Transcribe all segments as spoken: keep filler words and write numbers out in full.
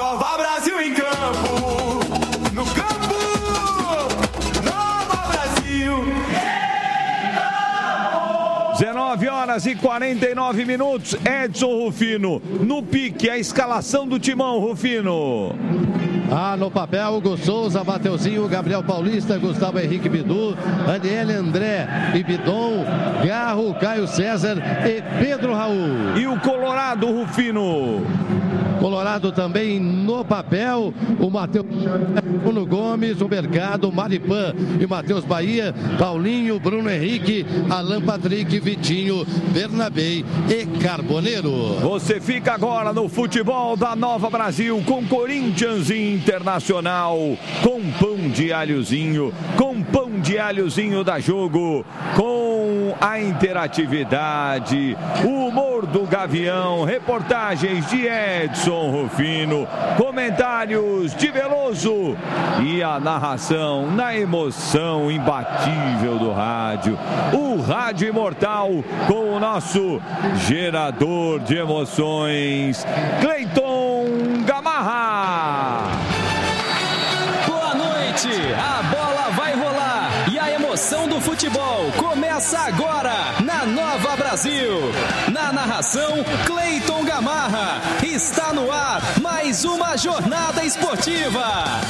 Nova Brasil em campo, no campo, Nova Brasil. dezenove horas e quarenta e nove minutos, Edson Rufino, no pique, a escalação do timão, Rufino. Ah, no papel, Hugo Souza, Mateuzinho, Gabriel Paulista, Gustavo Henrique Bidu, Aniele André e Bidon, Garro, Caio César e Pedro Raul. E o Colorado, Rufino? Colorado também no papel, o Matheus Bruno Gomes, o Mercado, Maripã e Matheus Bahia, Paulinho, Bruno Henrique, Alan Patrick, Vitinho, Bernabé e Carboneiro. Você fica agora no futebol da Nova Brasil com Corinthians e Internacional, com pão de alhozinho, com pão de alhozinho da Jogo, com a interatividade, o humor do Gavião, reportagens de Edson Rufino, comentários de Veloso e a narração na emoção imbatível do rádio. O Rádio Imortal com o nosso gerador de emoções, Cleiton Gamarra. Boa noite, a bola vai rolar e a emoção do futebol começa agora na Nova Brasil. Na narração, Cleiton Gamarra. Está no ar mais uma jornada esportiva.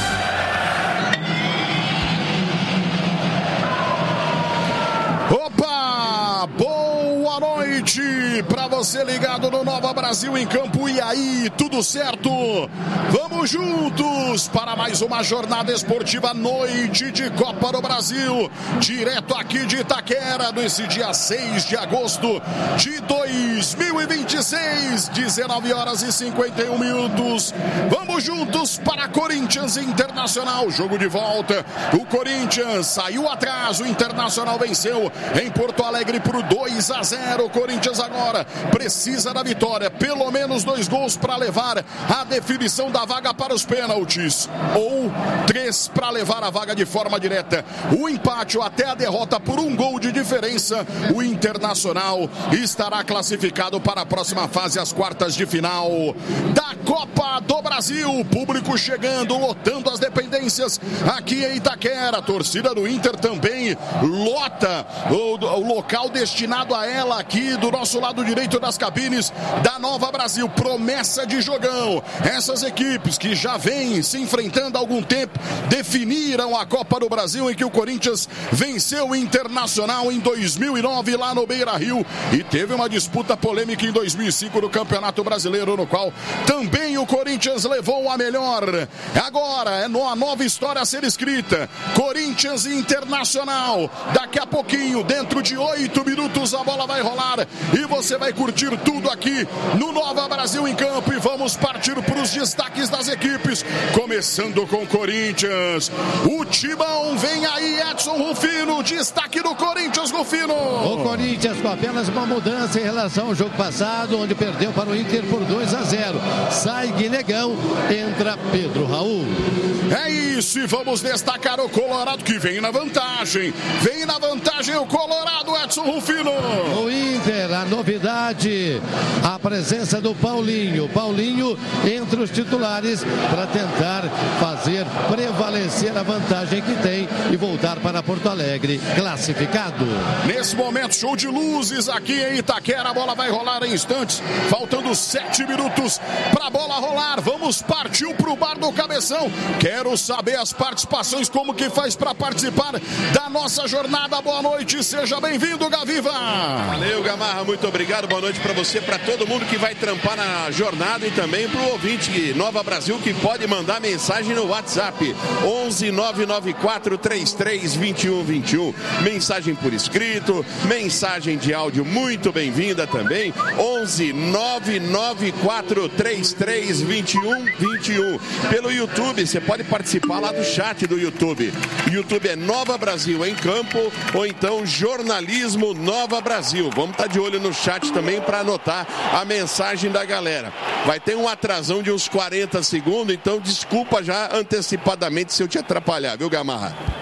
Opa! Boa noite para você ligado no Nova Brasil em Campo. E aí, tudo certo? Vamos juntos para mais uma jornada esportiva, noite de Copa do Brasil, direto aqui de Itaquera, nesse dia seis de agosto de dois mil e vinte e seis, dezenove horas e cinquenta e um minutos. Vamos juntos para Corinthians Internacional, jogo de volta. O Corinthians saiu atrás, o Internacional venceu em Porto Alegre por dois a zero. O Corinthians agora precisa da vitória, pelo menos dois gols para levar a definição da vaga para os pênaltis, ou três para levar a vaga de forma direta. O empate ou até a derrota por um gol de diferença, o Internacional estará classificado para a próxima fase, as quartas de final da Copa do Brasil. O público chegando, lotando as dependências aqui em Itaquera. A torcida do Inter também lota o, o local destinado a ela aqui do nosso lado direito das cabines da Nova Brasil. Promessa de jogão. Essas equipes que já vêm se enfrentando há algum tempo definiram a Copa do Brasil, em que o Corinthians venceu o Internacional em dois mil e nove lá no Beira-Rio e teve uma disputa polêmica em dois mil e cinco no Campeonato Brasileiro, no qual também o Corinthians levou a melhor. Agora é uma nova história a ser escrita. Corinthians e Internacional. Daqui a pouquinho, dentro de oito minutos, a bola vai rolar e você vai curtir tudo aqui no Nova Brasil em Campo. E vamos partir para os destaques das equipes, começando com o Corinthians. O Timão vem aí, Edson Rufino. Destaque do Corinthians, Rufino. O Corinthians com apenas uma mudança em relação ao jogo passado, onde perdeu para o Inter por dois a zero. Sai Guinegão, entra Pedro Raul. É isso, e vamos destacar o Colorado, que vem na vantagem. Vem na vantagem o Colorado, Edson Rufino. O Inter, a novidade, a presença do Paulinho. Paulinho entre os titulares para tentar fazer prevalecer a vantagem que tem e voltar para Porto Alegre classificado. Nesse momento, show de luzes aqui em Itaquera. A bola vai rolar em instantes, faltando sete minutos para a bola rolar. Vamos partir para o Bar do Cabeção. Quero saber as participações, como que faz para participar da nossa jornada. Boa noite, seja bem-vindo, Gaviva. Valeu, Gamarra, muito obrigado. Boa noite para você, para todo mundo que vai trampar na jornada e também para o ouvinte Nova Brasil que pode mandar mensagem no WhatsApp onze nove nove quatro três três dois um dois um. Mensagem por escrito, mensagem de áudio muito bem-vinda também. onze nove nove quatro três três dois um dois um. Pelo YouTube, você pode participar lá do chat do YouTube. O YouTube é Nova Brasil em Campo, ou então Jornalismo Nova Brasil. Vamos estar de olho no chat também para anotar a mensagem da galera. Vai ter um atrasão de uns quarenta segundos, então desculpa já antecipadamente se eu te atrapalhar, viu, Gamarra? Tá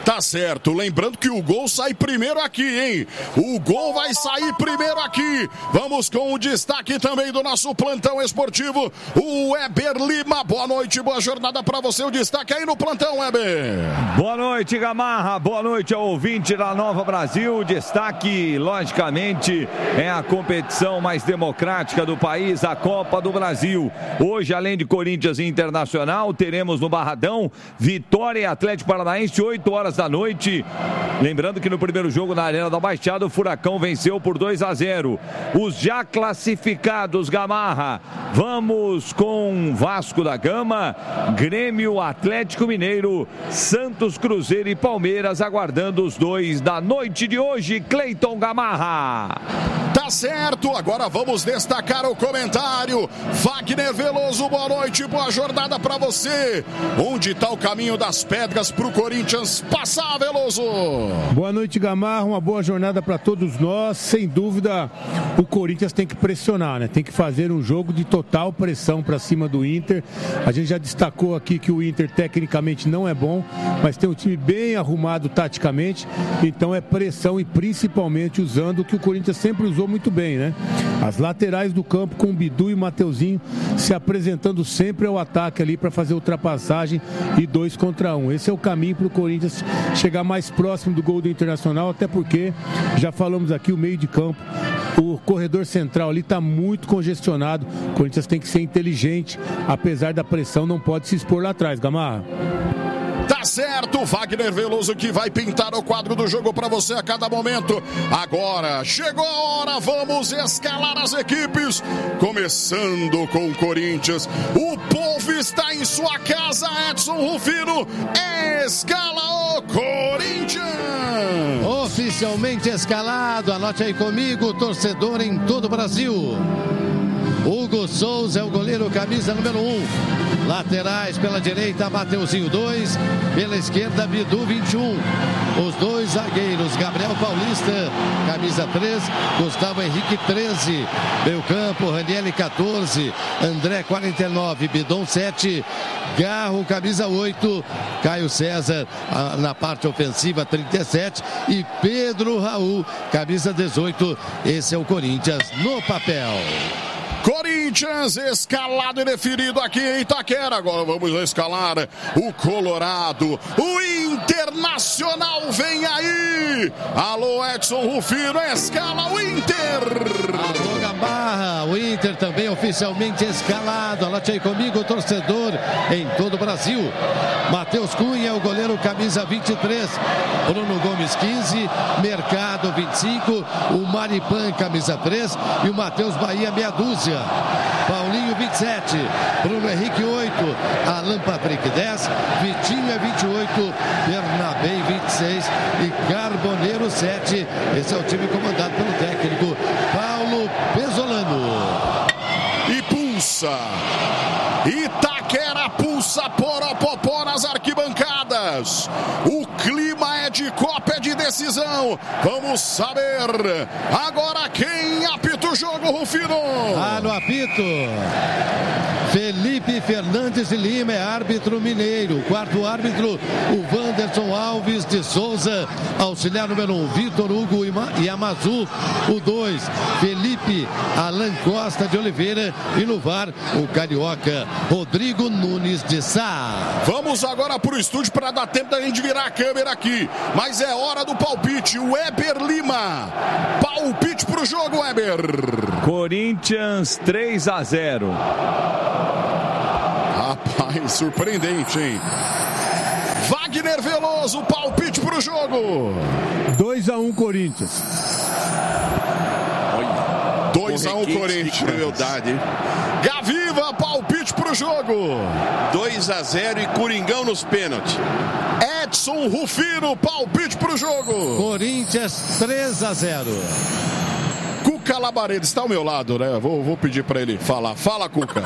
Tá certo, lembrando que o gol sai primeiro aqui, hein? O gol vai sair primeiro aqui. Vamos com o destaque também do nosso plantão esportivo, o Weber Lima. Boa noite, boa jornada pra você. O destaque aí no plantão, Weber. Boa noite, Gamarra. Boa noite ao ouvinte da Nova Brasil. O destaque, logicamente, é a competição mais democrática do país, a Copa do Brasil. Hoje, além de Corinthians e Internacional, teremos no Barradão Vitória e Atlético Paranaense, oito horas da noite. Lembrando que no primeiro jogo na Arena da Baixada, o Furacão venceu por dois a zero. Os já classificados, Gamarra. Vamos com Vasco da Gama, Grêmio, Atlético Mineiro, Santos, Cruzeiro e Palmeiras, aguardando os dois da noite de hoje. Cleiton Gamarra. Tá certo, agora vamos destacar o comentário. Wagner Veloso, boa noite, boa jornada pra você. Onde tá o caminho das pedras pro Corinthians passar, Veloso? Boa noite, Gamarra, uma boa jornada pra todos nós. Sem dúvida, o Corinthians tem que pressionar, né? Tem que fazer um jogo de total pressão pra cima do Inter. A gente já destacou aqui que o Inter tecnicamente não é bom, mas tem um time bem arrumado taticamente, então é pressão e principalmente usando o que o Corinthians sempre usou muito bem, né? As laterais do campo com o Bidu e o Mateuzinho se apresentando sempre ao ataque ali para fazer ultrapassagem e dois contra um. Esse é o caminho para o Corinthians chegar mais próximo do gol do Internacional, até porque, já falamos aqui, o meio de campo, o corredor central ali está muito congestionado. O Corinthians tem que ser inteligente, apesar da pressão, não pode se expor lá atrás, Gamarra. Tá certo, Wagner Veloso que vai pintar o quadro do jogo para você a cada momento. Agora chegou a hora, vamos escalar as equipes. Começando com o Corinthians. O povo está em sua casa, Edson Rufino. Escala o Corinthians. Oficialmente escalado, anote aí comigo, torcedor em todo o Brasil. Hugo Souza é o goleiro, camisa número um. Laterais pela direita, Mateuzinho dois. Pela esquerda, Bidu vinte e um. Os dois zagueiros, Gabriel Paulista, camisa três. Gustavo Henrique treze. Meio campo, Ranieri quatorze. André quarenta e nove. Bidon sete. Garro, camisa oito. Caio César na parte ofensiva, trinta e sete. E Pedro Raul, camisa dezoito. Esse é o Corinthians no papel. Corinthians escalado e definido aqui em Itaquera. Agora vamos escalar o Colorado. O Internacional vem aí. Alô, Edson Rufino, escala o Inter. Alô, Gamarra, o Inter também oficialmente escalado. Anote aí comigo, torcedor em todo o Brasil. Matheus Cunha, o goleiro, camisa vinte e três. Bruno Gomes quinze. Mercado vinte e cinco. O Maripan, camisa três. E o Matheus Bahia, meia dúzia. Paulinho vinte e sete, Bruno Henrique oito, Alan Patrick dez, Vitinho é vinte e oito, Bernabé vinte e seis e Carboneiro sete. Esse é o time comandado pelo técnico Paulo Pesolano. E pulsa. Itaquera pulsa Poropopó nas arquibancadas. O clima é de Copa, é de decisão. Vamos saber agora quem apita o jogo, Rufino. Ah, no apito, Felipe Fernandes de Lima é árbitro mineiro. Quarto árbitro, o Wanderson Alves de Souza. Auxiliar número um, Vitor Hugo Yamazu. O dois, Felipe Alan Costa de Oliveira. E no V A R, o carioca Rodrigo Nunes de Sá. Vamos agora para o estúdio para dar tempo da gente virar a câmera aqui. Mas é hora do palpite. O Weber Lima. Palpite para o jogo, Weber. Corinthians três a zero. Rapaz, surpreendente, hein? Wagner Veloso, palpite pro jogo. dois a um Corinthians. dois a um Corinthians. Que crueldade, hein? Gaviva, palpite pro jogo. dois a zero e Coringão nos pênaltis. Edson Rufino, palpite pro jogo. Corinthians três a zero. Cuca Labareda está ao meu lado, né? Vou, vou pedir para ele falar. Fala, Cuca.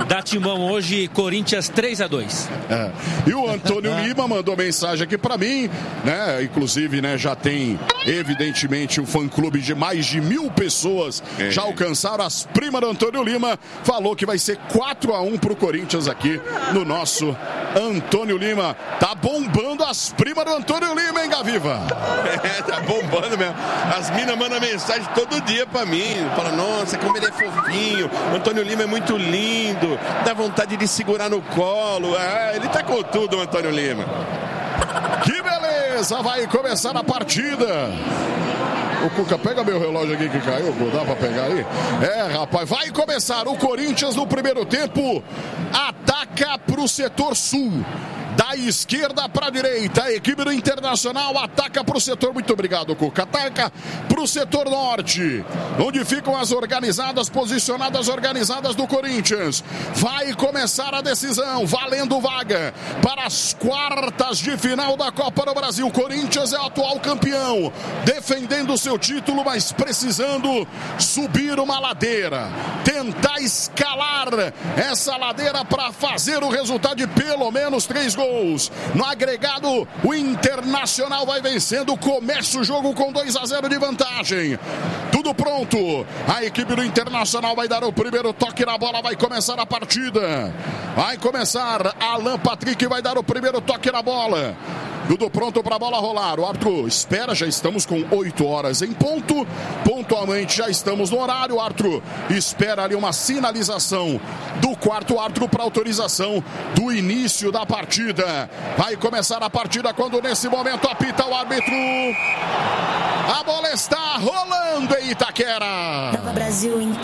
dá timão hoje, Corinthians três a dois. É. E o Antônio Lima mandou mensagem aqui pra mim, né? Inclusive, né, já tem, evidentemente, um fã-clube de mais de mil pessoas é. já alcançaram as primas do Antônio Lima. Falou que vai ser quatro a um pro Corinthians aqui no nosso Antônio Lima. Tá bombando as primas do Antônio Lima, hein, Gaviva? É, tá bombando mesmo. As minas mandam mensagem todo dia pra mim. Falam, nossa, como ele é fofinho. O Antônio Lima é muito lindo. Dá vontade de segurar no colo. Ah, ele tá com tudo, o Antônio Lima. Que beleza! Vai começar a partida. Ô, Cuca, pega meu relógio aqui que caiu, dá pra pegar aí? É, rapaz, vai começar o Corinthians no primeiro tempo. Ataca pro setor sul. Da esquerda para a direita, a equipe do Internacional ataca para o setor, muito obrigado, Cuca, ataca para o setor norte, onde ficam as organizadas, posicionadas organizadas do Corinthians. Vai começar a decisão, valendo vaga para as quartas de final da Copa do Brasil. O Corinthians é o atual campeão, defendendo o seu título, mas precisando subir uma ladeira, tentar escalar essa ladeira para fazer o resultado de pelo menos três gols. No agregado, o Internacional vai vencendo, começa o jogo com dois a zero de vantagem. Tudo pronto, a equipe do Internacional vai dar o primeiro toque na bola, vai começar a partida. Vai começar, Alan Patrick vai dar o primeiro toque na bola. Tudo pronto para a bola rolar. O árbitro espera, já estamos com oito horas em ponto. Pontualmente já estamos no horário. O árbitro espera ali uma sinalização do quarto árbitro para autorização do início da partida. Vai começar a partida quando nesse momento apita o árbitro. A bola está rolando em Itaquera. Nova Brasil em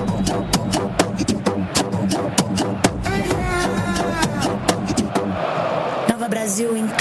Nova Brasil em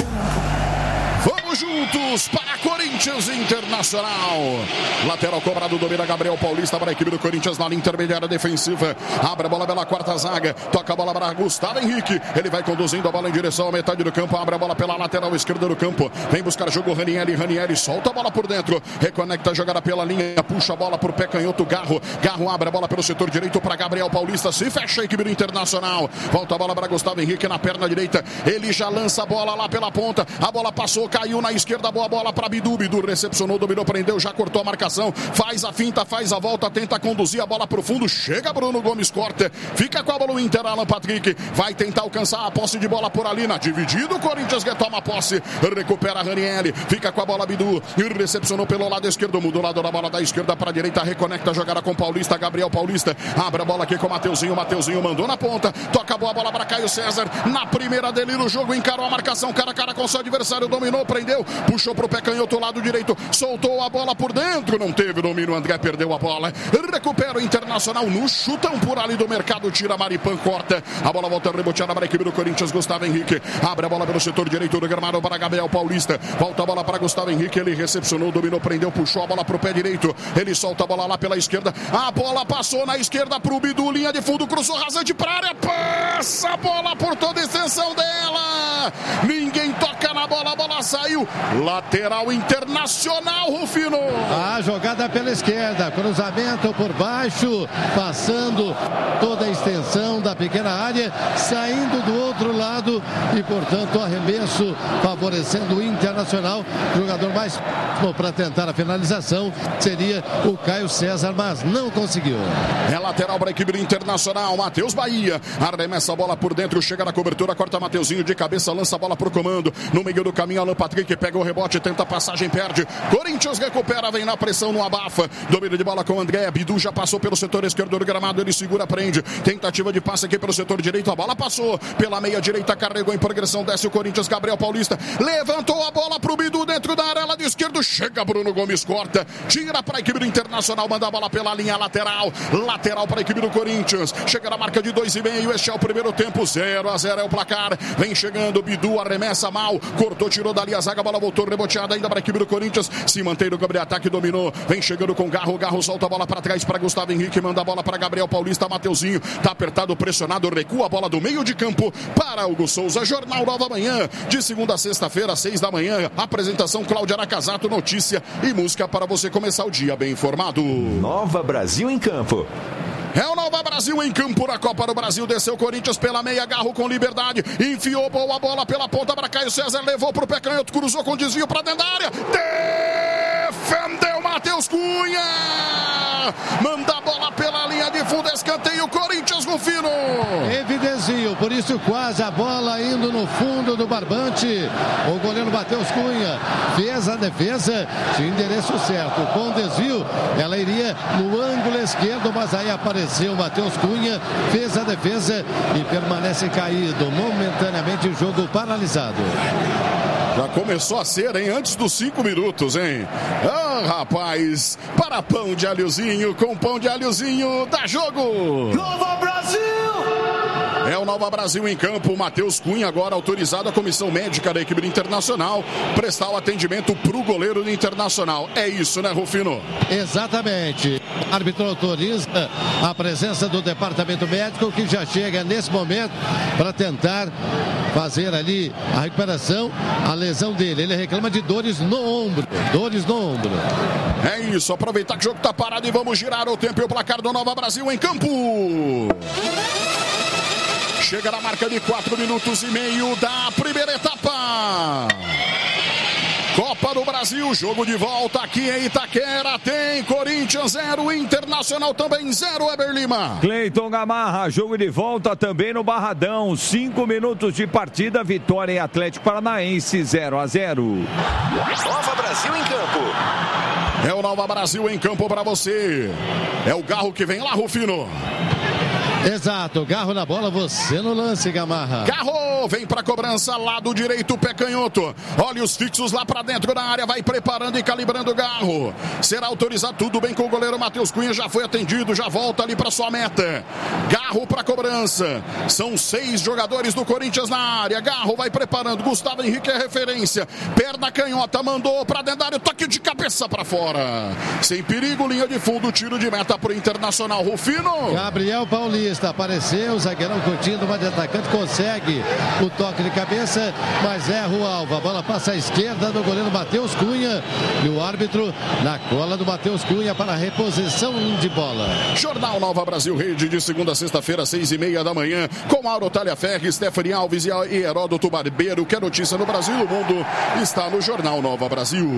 Vamos juntos para Corinthians Internacional. Lateral cobrado, domina Gabriel Paulista para a equipe do Corinthians na linha intermediária defensiva. Abre a bola pela quarta zaga. Toca a bola para Gustavo Henrique. Ele vai conduzindo a bola em direção à metade do campo. Abre a bola pela lateral esquerda do campo. Vem buscar jogo Ranieri. Ranieri solta a bola por dentro. Reconecta a jogada pela linha. Puxa a bola por pé canhoto. Garro. Garro abre a bola pelo setor direito para Gabriel Paulista. Se fecha a equipe do Internacional. Volta a bola para Gustavo Henrique na perna direita. Ele já lança a bola lá pela ponta. A bola passou, caiu na esquerda, boa bola para Bidu, Bidu recepcionou, dominou, prendeu, já cortou a marcação, faz a finta, faz a volta, tenta conduzir a bola pro fundo, chega Bruno Gomes, corta, fica com a bola o Inter, Alan Patrick, vai tentar alcançar a posse de bola por ali, na dividida, o Corinthians retoma a posse, recupera Ranieri, fica com a bola Bidu, e recepcionou pelo lado esquerdo, mudou o lado da bola da esquerda para a direita, reconecta a jogada com Paulista, Gabriel Paulista, abre a bola aqui com o Mateuzinho, Mateuzinho mandou na ponta, toca a boa bola para Caio César, na primeira dele no jogo, encarou a marcação, cara a cara com seu adversário, dominou, prendeu, puxou pro pé canhoto, lado direito, soltou a bola por dentro, não teve domínio, André perdeu a bola, recupera o Internacional no chutão por ali do mercado, tira Maripan, corta, a bola volta reboteada para a equipe do Corinthians, Gustavo Henrique, abre a bola pelo setor direito do gramado para Gabriel Paulista, volta a bola para Gustavo Henrique, ele recepcionou, dominou, prendeu, puxou a bola pro pé direito, ele solta a bola lá pela esquerda, a bola passou na esquerda pro Bidu, linha de fundo, cruzou rasante pra área, passa a bola por toda a extensão dela, ninguém toca na bola, a bola saiu, lateral Internacional, Rufino. A jogada pela esquerda, cruzamento por baixo, passando toda a extensão da pequena área, saindo do outro lado e, portanto, arremesso favorecendo o Internacional. O jogador mais para tentar a finalização seria o Caio César, mas não conseguiu. É lateral para a equipe do Internacional, Matheus Bahia, arremessa a bola por dentro, chega na cobertura, corta Mateuzinho de cabeça, lança a bola pro comando, no meio do caminho, Alan Patrick pega o rebote, tenta a passagem, perde, Corinthians recupera, vem na pressão, no abafa, domínio de bola com André, Bidu já passou pelo setor esquerdo do gramado, ele segura, prende, tentativa de passe aqui pelo setor direito, a bola passou pela meia direita, carregou em progressão, desce o Corinthians, Gabriel Paulista, levantou a bola pro Bidu dentro da área, lado esquerdo, chega Bruno Gomes, corta, tira para a equipe do Internacional, manda a bola pela linha lateral, lateral para a equipe do Corinthians, chega na marca de dois e meio, este é o primeiro tempo, zero a zero é o placar, vem chegando, Bidu arremessa mal, cortou, tirou dali a zaga, a bola voltou reboteada ainda para a equipe do Corinthians, se mantém no campo de ataque, dominou, vem chegando com Garro, Garro solta a bola para trás para Gustavo Henrique, manda a bola para Gabriel Paulista, Mateuzinho, tá apertado, pressionado, recua a bola do meio de campo para Hugo Souza, Jornal Nova Manhã, de segunda a sexta-feira, seis da manhã, apresentação Cláudia Aracasato, notícia e música para você começar o dia bem informado. Nova Brasil em Campo. É o Nova Brasil em campo na Copa do Brasil. Desceu o Corinthians pela meia, Garro com liberdade. Enfiou boa a bola pela ponta para Caio César. Levou pro pé canhoto, cruzou com desvio para dentro da área. Defendeu Matheus Cunha. Manda a bola pela linha de fundo. Escanteio, Corinthians no fino. Evidencio, por isso quase a bola indo no fundo do barbante. O goleiro Matheus Cunha fez a defesa de endereço certo. Com desvio, ela iria no ângulo esquerdo, mas aí apareceu o Matheus Cunha, fez a defesa e permanece caído. Momentaneamente o jogo paralisado. Já começou a ser, hein? Antes dos cinco minutos, hein? Ah, rapaz! Para pão de alhozinho, com pão de alhozinho, dá jogo! Nova Brasil! É o Nova Brasil em campo. Matheus Cunha agora autorizado a comissão médica da equipe do Internacional prestar o atendimento para o goleiro do Internacional. É isso, né, Rufino? Exatamente. O árbitro autoriza a presença do departamento médico que já chega nesse momento para tentar fazer ali a recuperação, a lesão dele. Ele reclama de dores no ombro. Dores no ombro. É isso. Aproveitar que o jogo está parado e vamos girar o tempo e o placar do Nova Brasil em campo. Chega na marca de quatro minutos e meio da primeira etapa. Copa do Brasil, jogo de volta aqui em Itaquera. Tem Corinthians zero, Internacional também zero, Weber Lima. Cleiton Gamarra, jogo de volta também no Barradão. Cinco minutos de partida, vitória em Atlético Paranaense zero a zero. Nova Brasil em campo. É o Nova Brasil em campo para você. É o Garro que vem lá, Rufino. Exato, Garro na bola, você no lance, Gamarra. Garro vem para cobrança, lado direito, pé canhoto. Olha os fixos lá para dentro da área, vai preparando e calibrando o Garro. Será autorizado, tudo bem com o goleiro Matheus Cunha, já foi atendido, já volta ali para sua meta. Garro para cobrança. São seis jogadores do Corinthians na área. Garro vai preparando, Gustavo Henrique é referência. Perna canhota, mandou para dentro da área, toque de cabeça para fora. Sem perigo, linha de fundo, tiro de meta para o Internacional. Rufino. Gabriel Paulista apareceu, o zagueirão curtindo, mas de atacante consegue o toque de cabeça, mas erra o alvo. A bola passa à esquerda do goleiro Matheus Cunha e o árbitro na cola do Matheus Cunha para a reposição de bola. Jornal Nova Brasil Rede de segunda a sexta-feira, seis e meia da manhã, com Mauro Talhaferri, Stephanie Alves e Heródoto Barbeiro. Que é notícia no Brasil e no mundo está no Jornal Nova Brasil.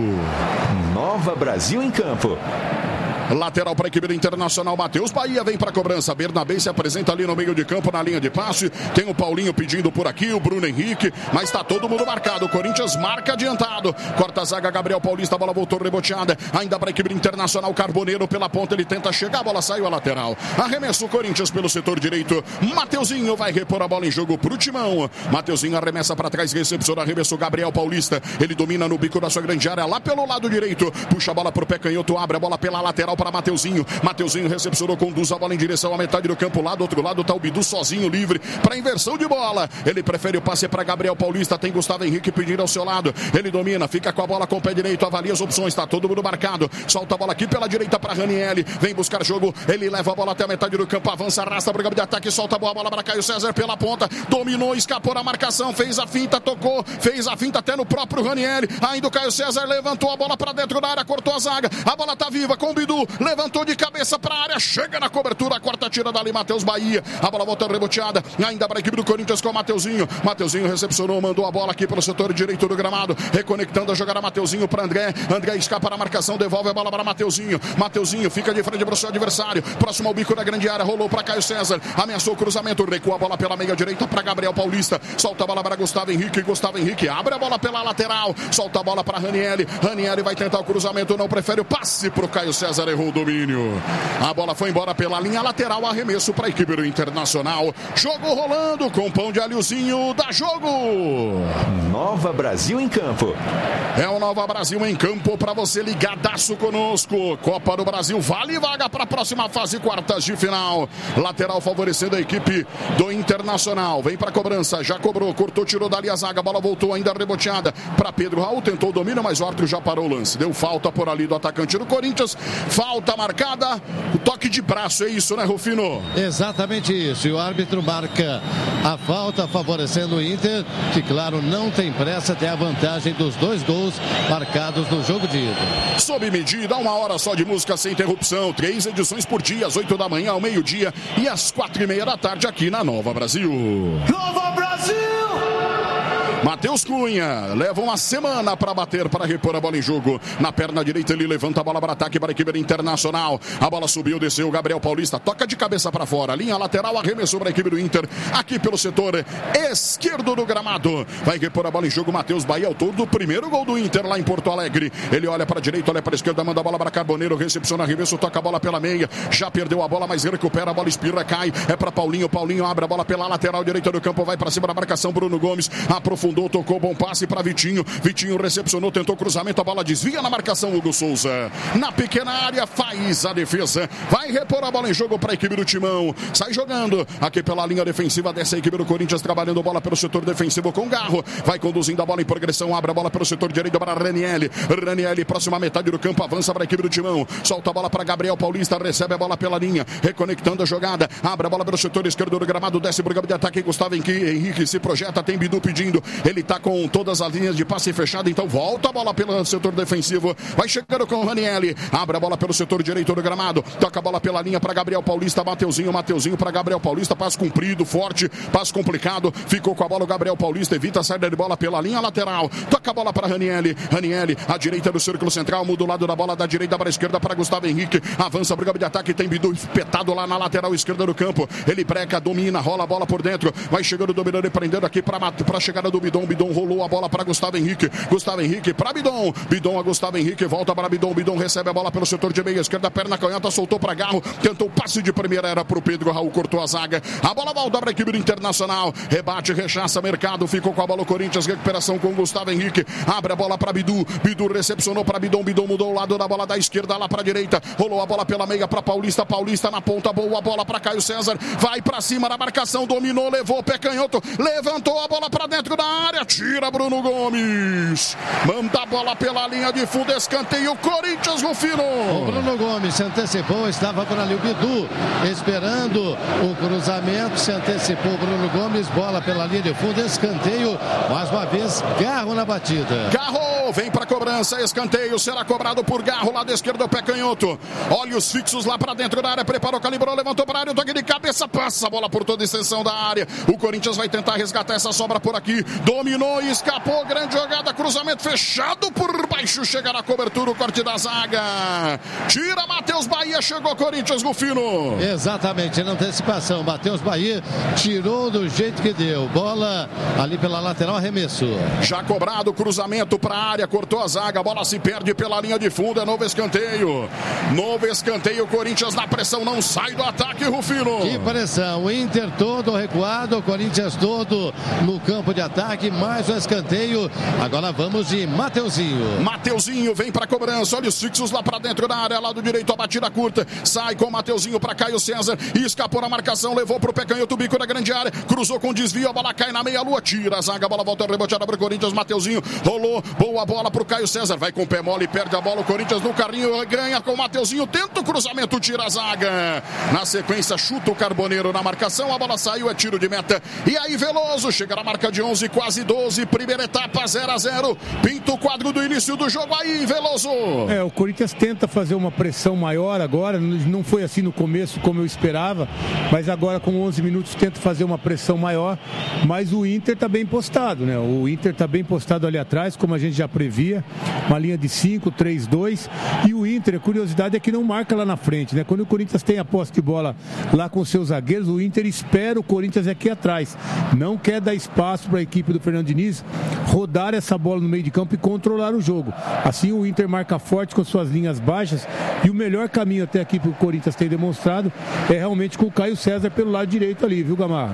Nova Brasil em campo. Lateral para a equipe do Internacional, Matheus Bahia vem para a cobrança. Bernabé se apresenta ali no meio de campo, na linha de passe. Tem o Paulinho pedindo por aqui, o Bruno Henrique, mas está todo mundo marcado. O Corinthians marca adiantado. Corta a zaga, Gabriel Paulista, a bola voltou reboteada. Ainda para a equipe do Internacional, Carboneiro pela ponta, ele tenta chegar, a bola saiu a lateral. Arremessa o Corinthians pelo setor direito. Mateuzinho vai repor a bola em jogo pro Timão. Mateuzinho arremessa para trás, recepciona, arremessou Gabriel Paulista. Ele domina no bico da sua grande área, lá pelo lado direito. Puxa a bola pro pé canhoto, abre a bola pela lateral para Mateuzinho. Mateuzinho recepcionou, conduz a bola em direção à metade do campo. Lá do outro lado tá o Bidu sozinho, livre para inversão de bola. Ele prefere o passe para Gabriel Paulista. Tem Gustavo Henrique pedindo ao seu lado. Ele domina, fica com a bola com o pé direito, avalia as opções. Tá todo mundo marcado. Solta a bola aqui pela direita para Ranieri. Vem buscar jogo. Ele leva a bola até a metade do campo. Avança, arrasta para o campo de ataque. Solta a boa bola para Caio César pela ponta. Dominou, escapou na marcação. Fez a finta, tocou. Fez a finta até no próprio Ranieri. Ainda o Caio César levantou a bola para dentro da área. Cortou a zaga. A bola tá viva com o Bidu. Levantou de cabeça para a área, chega na cobertura, a quarta tira dali, Matheus Bahia. A bola volta reboteada, ainda para a equipe do Corinthians com o Mateuzinho. Mateuzinho recepcionou, mandou a bola aqui pelo setor direito do gramado, reconectando a jogada Mateuzinho para André. André escapa na marcação, devolve a bola para Mateuzinho. Mateuzinho fica de frente para o seu adversário, próximo ao bico da grande área, rolou para Caio César, ameaçou o cruzamento, recua a bola pela meia direita para Gabriel Paulista, solta a bola para Gustavo Henrique. Gustavo Henrique abre a bola pela lateral, solta a bola para Ranieri. Ranieri vai tentar o cruzamento, não prefere o passe para o Caio César, errou o domínio. A bola foi embora pela linha lateral, arremesso para a equipe do Internacional. Jogo rolando com pão de alhozinho, dá jogo. Nova Brasil em campo. É o Nova Brasil em campo para você ligadaço conosco. Copa do Brasil, vale vaga para a próxima fase, quartas de final. Lateral favorecendo a equipe do Internacional. Vem para a cobrança, já cobrou, cortou, tirou dali a zaga. A bola voltou ainda reboteada para Pedro Raul. Tentou o domínio, mas o árbitro já parou o lance. Deu falta por ali do atacante do Corinthians. falta marcada, o toque de braço, é isso, né, Rufino? Exatamente isso, e o árbitro marca a falta favorecendo o Inter, que claro, não tem pressa, tem a vantagem dos dois gols marcados no jogo de ida. Sob medida, uma hora só de música sem interrupção, três edições por dia, às oito da manhã, ao meio-dia e às quatro e meia da tarde aqui na Nova Brasil. Nova Brasil! Matheus Cunha leva uma semana para bater, para repor a bola em jogo. Na perna direita ele levanta a bola para ataque para a equipe Internacional. A bola subiu, desceu, Gabriel Paulista toca de cabeça para fora. Linha lateral, arremessou para a equipe do Inter. Aqui pelo setor esquerdo do gramado. Vai repor a bola em jogo Matheus Bahia, autor do primeiro gol do Inter lá em Porto Alegre. Ele olha para a direita, olha para a esquerda, manda a bola para Carboneiro. Recepciona, arremesso, toca a bola pela meia. Já perdeu a bola, mas recupera a bola, espirra, cai. É para Paulinho, Paulinho abre a bola pela lateral direita do campo. Vai para cima da marcação, Bruno Gomes. Aprofundou, tocou, bom passe para Vitinho. Vitinho recepcionou, tentou cruzamento, a bola desvia na marcação, Hugo Souza. Na pequena área, faz a defesa. Vai repor a bola em jogo para a equipe do Timão. Sai jogando aqui pela linha defensiva dessa equipe do Corinthians, trabalhando bola pelo setor defensivo com Garro. Vai conduzindo a bola em progressão, abre a bola pelo setor direito para Ranielli. Ranielli, próxima metade do campo, avança para a equipe do Timão. Solta a bola para Gabriel Paulista, recebe a bola pela linha, reconectando a jogada. Abre a bola pelo setor esquerdo do gramado, desce para o campo de ataque. Gustavo Henrique se projeta, tem Bidu pedindo. Ele tá com todas as linhas de passe fechado, então volta a bola pelo setor defensivo, vai chegando com o Ranielli, abre a bola pelo setor direito do gramado, toca a bola pela linha para Gabriel Paulista, Mateuzinho, Mateuzinho para Gabriel Paulista, passe comprido, forte, passe complicado, ficou com a bola o Gabriel Paulista, evita a saída de bola pela linha lateral, toca a bola para Ranielli, Ranielli, à direita do círculo central, muda o lado da bola da direita para a esquerda para Gustavo Henrique, avança para o campo de ataque, tem Bidu espetado lá na lateral esquerda do campo, ele breca, domina, rola a bola por dentro, vai chegando, dominando e prendendo aqui para a chegada do Bidon, Bidon rolou a bola para Gustavo Henrique, Gustavo Henrique para Bidon, Bidon a Gustavo Henrique, volta para Bidon, Bidon recebe a bola pelo setor de meia esquerda, perna canhota, soltou para Garro, tentou o passe de primeira, era para o Pedro, Raul cortou a zaga, a bola volta para a equipe do Internacional, rebate, rechaça, Mercado, ficou com a bola o Corinthians, recuperação com Gustavo Henrique, abre a bola para Bidu, Bidu recepcionou para Bidon, Bidon mudou o lado da bola da esquerda lá para a direita, rolou a bola pela meia para Paulista, Paulista na ponta, boa bola para Caio César, vai para cima na marcação, dominou, levou, pé canhoto, levantou a bola para dentro da área, tira Bruno Gomes, manda a bola pela linha de fundo, escanteio, Corinthians, Rufino. O Bruno Gomes se antecipou, estava por ali o Bidu, esperando o cruzamento, se antecipou o Bruno Gomes, bola pela linha de fundo, escanteio, mais uma vez, Garro na batida. Garro, vem para cobrança, escanteio, será cobrado por Garro, lado esquerdo, pé canhoto, olhos fixos lá para dentro da área, preparou, calibrou, levantou para a área, o toque de cabeça, passa a bola por toda a extensão da área, o Corinthians vai tentar resgatar essa sobra por aqui, dominou e escapou, grande jogada, cruzamento fechado por baixo, chega na cobertura, o corte da zaga, tira Matheus Bahia, chegou Corinthians, Rufino. Exatamente, na antecipação, Matheus Bahia tirou do jeito que deu, bola ali pela lateral, arremessou. Já cobrado, cruzamento para a área, cortou a zaga, a bola se perde pela linha de fundo, é novo escanteio, novo escanteio, Corinthians na pressão, não sai do ataque, Rufino. Que pressão, o Inter todo recuado, o Corinthians todo no campo de ataque, mais um escanteio, agora vamos de Mateuzinho. Mateuzinho vem para cobrança, olha os fixos lá para dentro da área, lado direito, a batida curta, sai com o Mateuzinho para Caio César, escapou na marcação, levou para o pé canhoto, bico da grande área, cruzou com desvio, a bola cai na meia-lua, tira a zaga, a bola volta reboteada para o Corinthians, Mateuzinho rolou, boa bola para o Caio César, vai com o pé mole, perde a bola, o Corinthians no carrinho, ganha com o Mateuzinho, tenta o cruzamento, tira a zaga, na sequência chuta o Carboneiro na marcação, a bola saiu, é tiro de meta, e aí Veloso, chega na marca de onze, quase doze, primeira etapa, zero a zero, pinta o quadro do início do jogo, aí Veloso. É, o Corinthians tenta fazer uma pressão maior agora, não foi assim no começo como eu esperava, mas agora com onze minutos tenta fazer uma pressão maior, mas o Inter está bem postado, né? O Inter está bem postado ali atrás, como a gente já previa, uma linha de cinco, três, dois, e o Inter, a curiosidade é que não marca lá na frente, né? Quando o Corinthians tem a posse de bola lá com seus zagueiros, o Inter espera o Corinthians aqui atrás, não quer dar espaço para a equipe do Fernando Diniz rodar essa bola no meio de campo e controlar o jogo. Assim o Inter marca forte com suas linhas baixas, e o melhor caminho até aqui que o Corinthians tem demonstrado é realmente com o Caio César pelo lado direito ali, viu, Gamarra?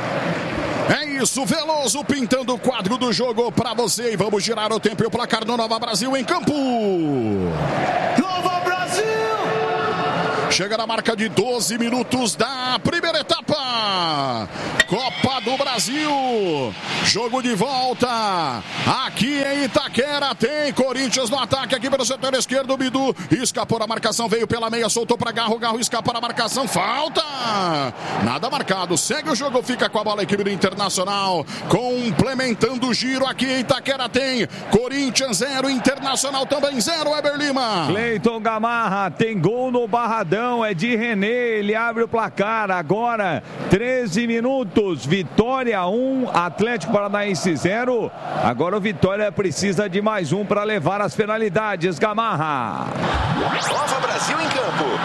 É isso, Veloso pintando o quadro do jogo para você, e vamos girar o tempo e o placar no Nova Brasil em campo. Nova Brasil! Chega na marca de doze minutos da primeira etapa. Copa do Brasil. Jogo de volta. Aqui em Itaquera tem Corinthians no ataque aqui pelo setor esquerdo. Bidu escapou da marcação, veio pela meia, soltou para Garro. Garro escapou da marcação. Falta. Nada marcado. Segue o jogo, fica com a bola a equipe do Internacional. Complementando o giro aqui em Itaquera tem Corinthians zero, Internacional também zero. Weber Lima. Cleiton Gamarra tem gol no Barradão, é de René, ele abre o placar agora, treze minutos, Vitória um, Atlético Paranaense zero. Agora o Vitória precisa de mais um para levar as penalidades. Gamarra. Nova Brasil em campo.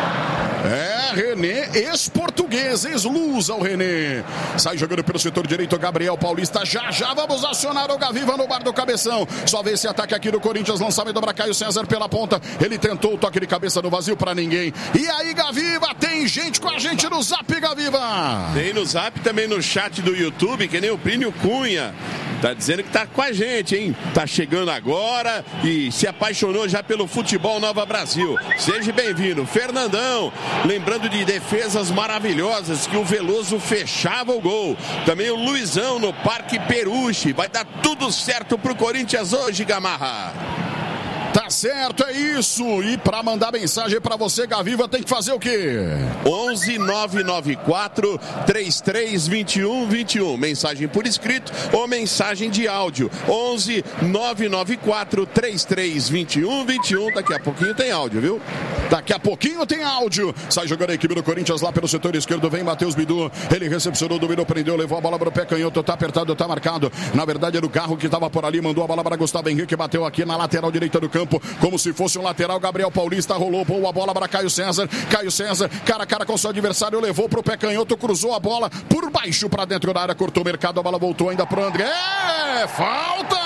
É, René, ex-português, ex-lusa o René. Sai jogando pelo setor direito, Gabriel Paulista. Já, já vamos acionar o Gaviva no bar do Cabeção. Só vê esse ataque aqui do Corinthians. Lançamento para Caio César pela ponta. Ele tentou o toque de cabeça no vazio para ninguém. E aí, Gaviva, tem gente com a gente no Zap, Gaviva. Tem no Zap, também no chat do YouTube, que nem o Plínio Cunha. Tá dizendo que tá com a gente, hein? Tá chegando agora e se apaixonou já pelo futebol Nova Brasil. Seja bem-vindo. Fernandão, lembrando de defesas maravilhosas que o Veloso fechava o gol. Também o Luizão no Parque Peruche. Vai dar tudo certo pro Corinthians hoje, Gamarra. Tá certo, é isso. E para mandar mensagem para você, Gaviva, tem que fazer o quê? onze nove nove quatro, três três dois um dois um. Mensagem por escrito ou mensagem de áudio. onze nove nove quatro, três três dois um dois um. Daqui a pouquinho tem áudio, viu? Daqui a pouquinho tem áudio. Sai jogando a equipe do Corinthians lá pelo setor esquerdo. Vem Matheus Bidu. Ele recepcionou, dominou, prendeu, levou a bola para o pé canhoto. Tá apertado, tá marcado. Na verdade era o Garro que estava por ali. Mandou a bola para Gustavo Henrique. Bateu aqui na lateral direita do campo. Como se fosse um lateral. Gabriel Paulista rolou. Boa bola para Caio César. Caio César, cara a cara com seu adversário. Levou para o pé canhoto. Cruzou a bola por baixo para dentro da área. Cortou o mercado. A bola voltou ainda para o André. Falta!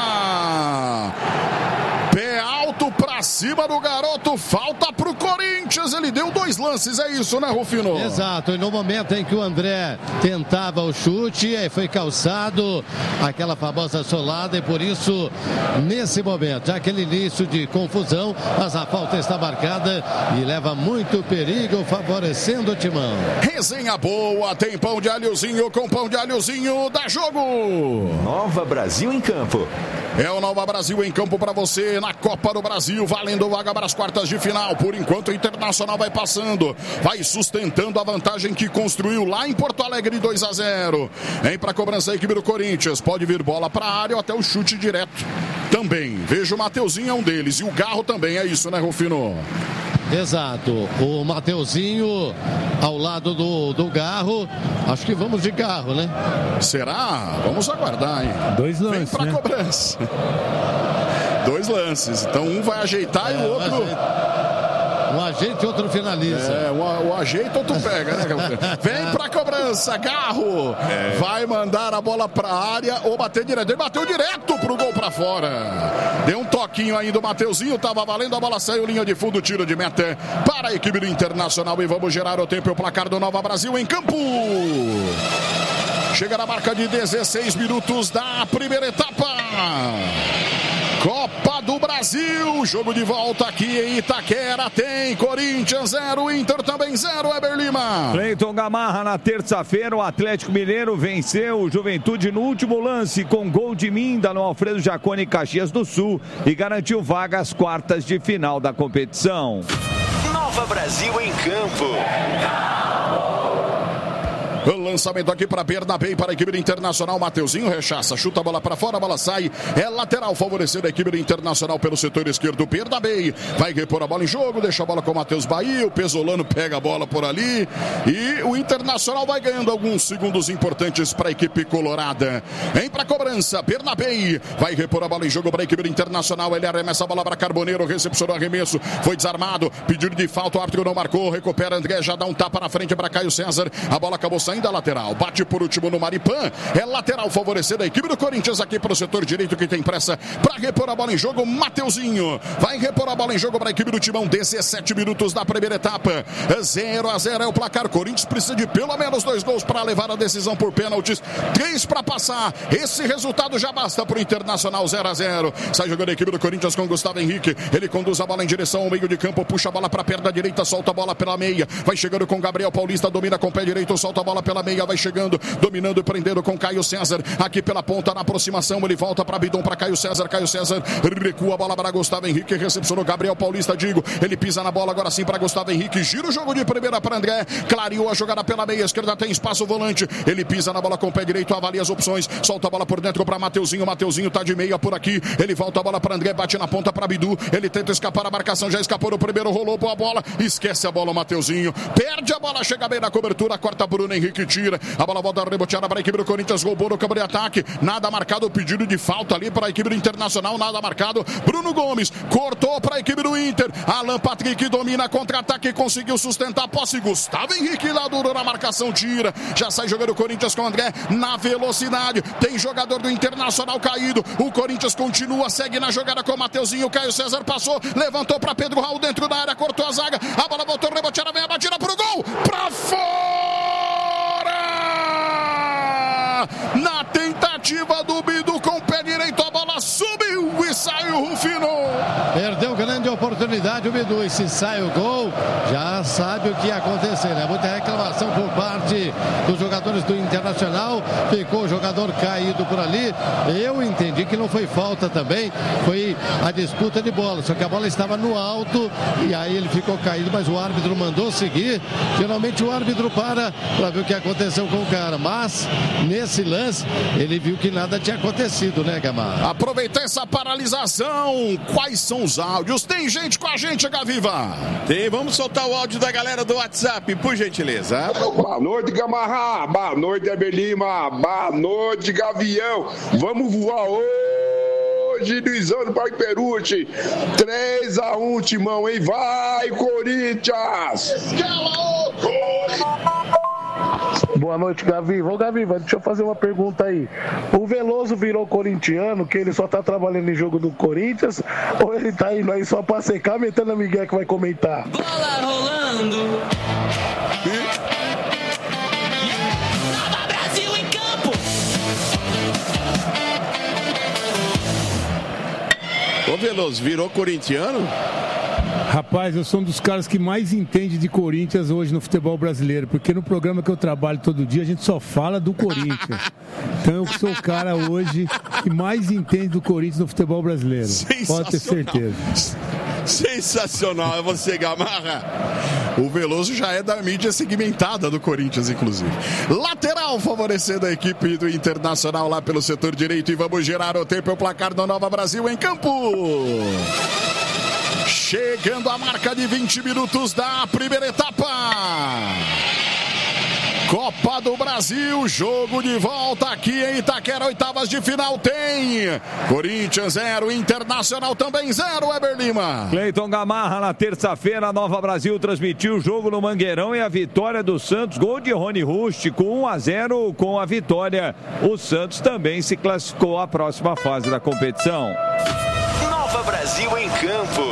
Pé alto pra cima do garoto, falta pro Corinthians, ele deu dois lances, é isso, né, Rufino? Exato, e no momento em que o André tentava o chute, aí foi calçado aquela famosa solada, e por isso, nesse momento, já aquele início de confusão, mas a falta está marcada e leva muito perigo, favorecendo o Timão. Resenha boa, tem pão de alhozinho com pão de alhozinho, dá jogo! Nova Brasil em campo. É o Nova Brasil em campo para você na Copa do Brasil, valendo vaga para as quartas de final. Por enquanto o Internacional vai passando, vai sustentando a vantagem que construiu lá em Porto Alegre, dois a zero. Vem para a cobrança a equipe do Corinthians, pode vir bola para a área ou até o chute direto também. Veja o Mateuzinho é um deles e o Garro também, é isso, né, Rufino? Exato, o Mateuzinho ao lado do, do Garro, acho que vamos de Garro, né? Será? Vamos aguardar, hein? Dois lances, Vem pra né? cobrança. Dois lances, então um vai ajeitar é, e o outro... Um ajeito e outro finaliza. É, o, o ajeito outro pega, né? Vem pra cobrança, Garro. É. Vai mandar a bola pra área ou bater direto. Ele bateu direto pro gol pra fora. Deu um toquinho aí do Mateuzinho, tava valendo, a bola saiu, linha de fundo, tiro de meta para a equipe do Internacional. E vamos gerar o tempo e o placar do Nova Brasil em campo. Chega na marca de dezesseis minutos da primeira etapa. Copa do Brasil, jogo de volta aqui em Itaquera, tem Corinthians zero, Inter também zero, Weber Lima. Cleiton Gamarra, na terça-feira, o Atlético Mineiro venceu o Juventude no último lance com gol de Minda no Alfredo Jaconi, Caxias do Sul, e garantiu vaga às quartas de final da competição. Nova Brasil em campo. O lançamento aqui para Bernabé, para a equipe do Internacional. Mateuzinho rechaça, chuta a bola para fora, a bola sai. É lateral, favorecendo a equipe do Internacional pelo setor esquerdo. Bernabé vai repor a bola em jogo, deixa a bola com o Matheus Bahia. O Pesolano pega a bola por ali. E o Internacional vai ganhando alguns segundos importantes para a equipe colorada. Vem para a cobrança, Bernabé vai repor a bola em jogo para a equipe do Internacional. Ele arremessa a bola para Carboneiro, recepcionou o arremesso, foi desarmado, pedido de falta, o árbitro não marcou. Recupera André, já dá um tapa na frente para Caio César. A bola acabou saindo. Ainda lateral. Bate por último no Maripan. É lateral favorecendo a equipe do Corinthians aqui para o setor direito que tem pressa para repor a bola em jogo. Mateuzinho vai repor a bola em jogo para a equipe do Timão. dezessete minutos da primeira etapa. zero a zero é o placar. Corinthians precisa de pelo menos dois gols para levar a decisão por pênaltis. Três para passar. Esse resultado já basta para o Internacional. zero a zero. Sai jogando a equipe do Corinthians com Gustavo Henrique. Ele conduz a bola em direção ao meio de campo. Puxa a bola para a perna direita. Solta a bola pela meia. Vai chegando com Gabriel Paulista. Domina com o pé direito. Solta a bola pela meia. Vai chegando. Dominando e prendendo com Caio César. Aqui pela ponta na aproximação. Ele volta para Bidon, para Caio César. Caio César recua a bola para Gustavo Henrique. Recepcionou Gabriel Paulista. Digo. Ele pisa na bola agora sim para Gustavo Henrique. Gira o jogo de primeira para André. Clareou a jogada pela meia esquerda. Tem espaço o volante. Ele pisa na bola com o pé direito. Avalia as opções. Solta a bola por dentro para Mateuzinho. Mateuzinho tá de meia por aqui. Ele volta a bola para André. Bate na ponta para Bidu. Ele tenta escapar a marcação. Já escapou no primeiro. Rolou boa bola. Esquece a bola o Mateuzinho. Perde a bola. Chega bem na cobertura. Corta Bruno Henrique. Tira. A bola volta reboteada para a equipe do Corinthians. Roubou no campo de ataque. Nada marcado. O pedido de falta ali para a equipe do Internacional. Nada marcado. Bruno Gomes cortou para a equipe do Inter. Alan Patrick domina contra-ataque. Conseguiu sustentar a posse. Gustavo Henrique lá duro na marcação. Tira. Já sai jogando o Corinthians com o André na velocidade. Tem jogador do Internacional caído. O Corinthians continua. Segue na jogada com o Mateuzinho. Caio César passou. Levantou para Pedro Raul dentro da área. Cortou a zaga. A bola voltou reboteada. Vem a batida pro gol. Pra fora! Na tentativa do Bidu com o pé direito. A bola subiu e saiu o Rufino. Perdeu grande oportunidade o Bidu. E se sai o gol, já sabe o que ia acontecer, né? Muita reclamação por parte dos jogadores do Internacional. Ficou o jogador caído por ali. Eu entendi que não foi falta também. Foi a disputa de bola. Só que a bola estava no alto e aí ele ficou caído, mas o árbitro mandou seguir. Geralmente o árbitro para para ver o que aconteceu com o cara. Mas nesse lance ele viu que nada tinha acontecido, né, Gamarra? Aproveita essa paralisação. Quais são os áudios? Tem gente com a gente, Gaviva? Tem, vamos soltar o áudio da galera do WhatsApp, por gentileza. Boa noite, Gamarra. Boa noite, Eber Lima. Boa noite, Gavião. Vamos voar hoje, Luizão do Parque Peruche. três a um, Timão, hein? Vai, Corinthians! Boa noite, Gaviva. Ô, Gaviva, deixa eu fazer uma pergunta aí. O Veloso virou corintiano, que ele só tá trabalhando em jogo do Corinthians, ou ele tá indo aí só pra secar, metendo a Miguel que vai comentar? Bola rolando. Nova Brasil em campo. Ô, Veloso, virou corintiano? Rapaz, eu sou um dos caras que mais entende de Corinthians hoje no futebol brasileiro, porque no programa que eu trabalho todo dia a gente só fala do Corinthians. Então eu sou o cara hoje que mais entende do Corinthians no futebol brasileiro. Pode ter certeza. Sensacional, é você, Gamarra. O Veloso já é da mídia segmentada do Corinthians, inclusive. Lateral favorecendo a equipe do Internacional lá pelo setor direito. E vamos gerar o tempo e o placar do Nova Brasil em campo. Chegando a marca de vinte minutos da primeira etapa. Copa do Brasil, jogo de volta aqui em Itaquera, oitavas de final tem Corinthians zero, Internacional também zero, Eber Lima. Cleiton Gamarra na terça-feira, a Nova Brasil transmitiu o jogo no Mangueirão e a vitória do Santos, gol de Rony Rústico, um a zero com a vitória. O Santos também se classificou à próxima fase da competição. Nova Brasil em campo.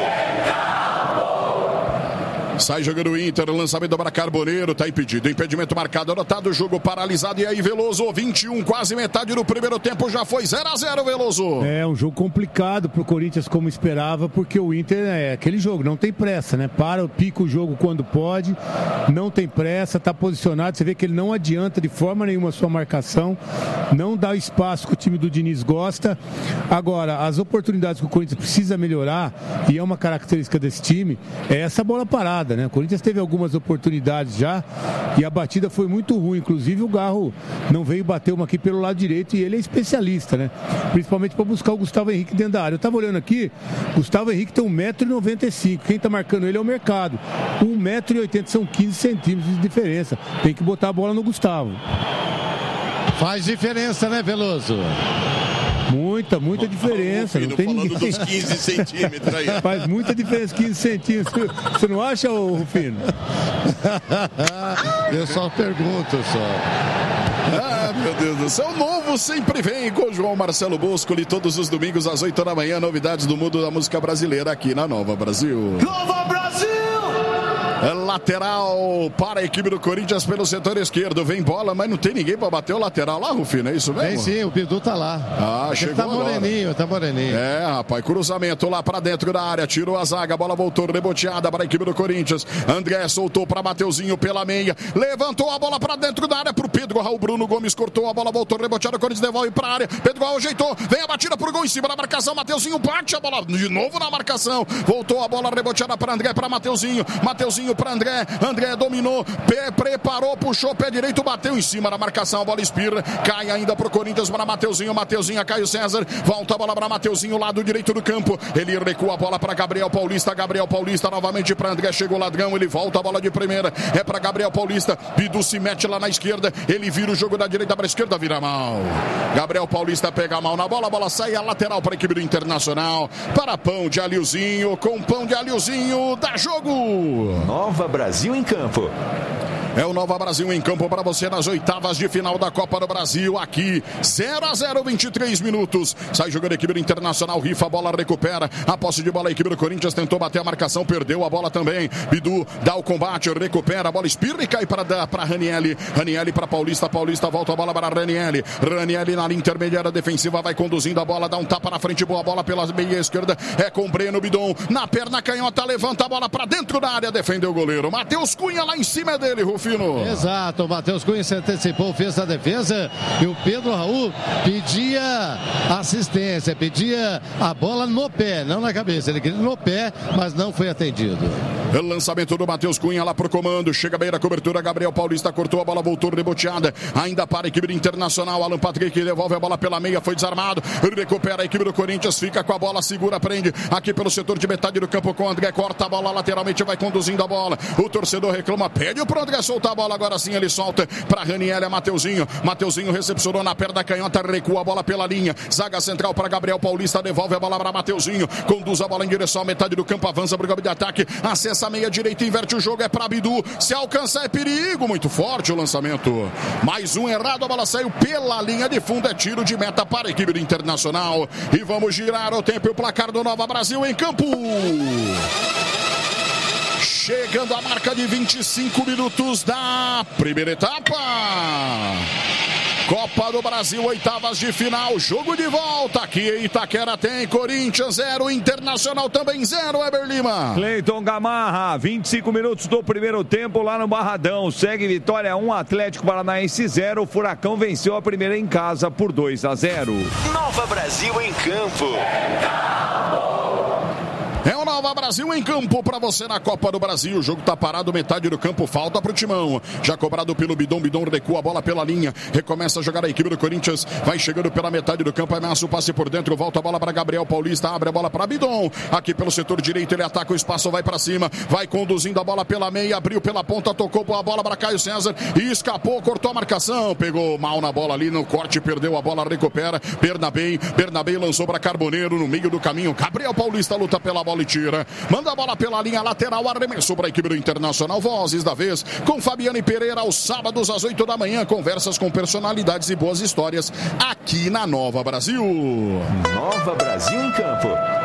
Sai jogando o Inter, lançamento para Carboneiro, tá impedido, impedimento marcado, anotado, jogo paralisado. E aí, Veloso, vinte e um, quase metade do primeiro tempo, já foi zero a zero, Veloso. É um jogo complicado pro Corinthians, como esperava, porque o Inter é aquele jogo, não tem pressa, né? Para, pica o jogo quando pode, não tem pressa, tá posicionado, você vê que ele não adianta de forma nenhuma a sua marcação, não dá o espaço que o time do Diniz gosta. Agora, as oportunidades que o Corinthians precisa melhorar, e é uma característica desse time, é essa bola parada. Né? O Corinthians teve algumas oportunidades já e a batida foi muito ruim. Inclusive o Garro não veio bater uma aqui pelo lado direito e ele é especialista, né? Principalmente para buscar o Gustavo Henrique dentro da área. Eu estava olhando aqui, Gustavo Henrique tem um metro e noventa e cinco. Quem está marcando ele é o mercado. um metro e oitenta são quinze centímetros de diferença. Tem que botar a bola no Gustavo. Faz diferença, né, Veloso? Muita, muita diferença. Não tem falando ninguém. dos quinze centímetros aí. Faz muita diferença, quinze centímetros. Você não acha, Rufino? Eu só pergunto, só. Ah, meu Deus do céu. Novo sempre vem com o João Marcelo Boscoli, todos os domingos às oito da manhã. Novidades do mundo da música brasileira aqui na Nova Brasil. Nova Brasil! Lateral para a equipe do Corinthians pelo setor esquerdo. Vem bola, mas não tem ninguém para bater o lateral lá, Rufino, é isso mesmo? Tem sim, o Bidu tá lá. Ah, chegou tá moreninho, agora. tá moreninho. É, rapaz, cruzamento lá para dentro da área, tirou a zaga, a bola voltou reboteada para a equipe do Corinthians. André soltou para Mateuzinho pela meia, levantou a bola para dentro da área pro Pedro Raul. Bruno Gomes cortou a bola, voltou reboteada, o Corinthians devolve para a área. Pedro Raul ajeitou, vem a batida pro gol em cima da marcação. Mateuzinho bate a bola de novo na marcação. Voltou a bola reboteada para André, para Mateuzinho. Mateuzinho para André. André dominou, pé, preparou, puxou, pé direito, bateu em cima da marcação, a bola espirra, cai ainda pro Corinthians, para Mateuzinho, Mateuzinho, Caio César, volta a bola para Mateuzinho, lado direito do campo, ele recua a bola para Gabriel Paulista, Gabriel Paulista novamente para André, chegou o ladrão, ele volta a bola de primeira, é para Gabriel Paulista, Bidu se mete lá na esquerda, ele vira o jogo da direita para a esquerda, vira mal, Gabriel Paulista pega mal na bola, a bola sai a lateral para a equipe do Internacional, para Pão de Aliozinho, com Pão de Aliozinho, dá jogo! Nova Brasil em campo. É o Nova Brasil em campo para você nas oitavas de final da Copa do Brasil. Aqui, zero a zero, vinte e três minutos. Sai jogando a equipe do Internacional, rifa, a bola recupera. A posse de bola, a equipe do Corinthians tentou bater a marcação, perdeu a bola também. Bidu dá o combate, recupera, a bola espirra e cai para para Ranielli. Ranielli para Paulista, Paulista volta a bola para Ranielli. Ranielli na linha intermediária defensiva, vai conduzindo a bola, dá um tapa na frente, boa bola pela meia esquerda. É com Breno Bidon, na perna canhota, levanta a bola para dentro da área, defendeu o goleiro. Matheus Cunha lá em cima dele, Rufino. Exato, o Matheus Cunha se antecipou, fez a defesa e o Pedro Raul pedia assistência, pedia a bola no pé, não na cabeça, ele queria no pé, mas não foi atendido. O lançamento do Matheus Cunha lá pro comando, chega bem na cobertura, Gabriel Paulista cortou a bola, voltou reboteada, ainda para a equipe do Internacional, Alan Patrick devolve a bola pela meia, foi desarmado, recupera a equipe do Corinthians, fica com a bola, segura, prende, aqui pelo setor de metade do campo com o André, corta a bola lateralmente, vai conduzindo a bola, o torcedor reclama, pede pro André soltar a bola, agora sim ele solta para Raniel, é Mateuzinho, Mateuzinho recepcionou na perna canhota, recua a bola pela linha, zaga central para Gabriel Paulista, devolve a bola para Mateuzinho, conduz a bola em direção à metade do campo, avança para o campo de ataque, acessa a meia direita, inverte o jogo, é para Bidu, se alcançar é perigo, muito forte o lançamento, mais um errado, a bola saiu pela linha de fundo, é tiro de meta para a equipe do Internacional, e vamos girar o tempo e o placar do Nova Brasil em campo. Chegando a marca de vinte e cinco minutos da primeira etapa. Copa do Brasil, oitavas de final, jogo de volta. Aqui em Itaquera tem Corinthians zero, Internacional também zero, Eber Lima. Cleiton Gamarra, vinte e cinco minutos do primeiro tempo lá no Barradão. Segue Vitória um, Atlético Paranaense zero. O Furacão venceu a primeira em casa por dois a zero. Nova Brasil em campo. É o Nova Brasil em campo para você na Copa do Brasil. O jogo tá parado, metade do campo, falta pro Timão. Já cobrado pelo Bidon, Bidon recua a bola pela linha. Recomeça a jogar a equipe do Corinthians. Vai chegando pela metade do campo, ameaça o passe por dentro, volta a bola para Gabriel Paulista, abre a bola para Bidon. Aqui pelo setor direito, ele ataca o espaço, vai para cima. Vai conduzindo a bola pela meia, abriu pela ponta, tocou a bola para Caio César e escapou, cortou a marcação. Pegou mal na bola ali no corte, perdeu a bola, recupera. Bernabei, Bernabei lançou para Carboneiro no meio do caminho. Gabriel Paulista luta pela bola e tira. Manda a bola pela linha lateral, arremessou para a equipe do Internacional. Vozes da vez com Fabiane Pereira aos sábados às oito da manhã. Conversas com personalidades e boas histórias aqui na Nova Brasil. Nova Brasil em campo.